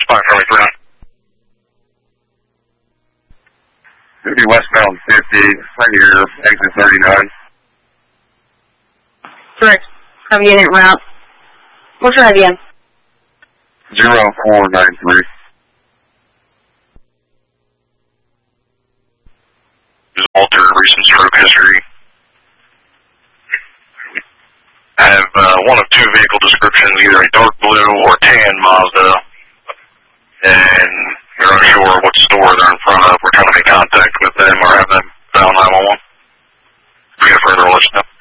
respond for me, 39. 50 westbound 50, right here, exit 39. Correct. Have you in route? We'll try again. 0493. Just alter recent stroke history. I have one of two vehicle descriptions, either a dark blue or tan Mazda, and we're unsure what store they're in front of. We're trying to make contact with them or have them dial 911. If we get further, we'll let you know.